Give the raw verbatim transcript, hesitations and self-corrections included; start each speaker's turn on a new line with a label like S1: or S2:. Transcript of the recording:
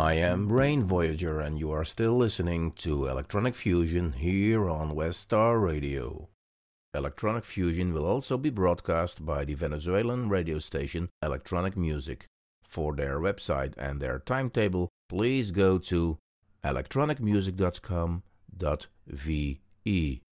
S1: I am Brain Voyager, and you are still listening to Electronic Fusion here on West Star Radio. Electronic Fusion will also be broadcast by the Venezuelan radio station Electronic Music. For their website and their timetable, please go to electronic music dot com dot v e.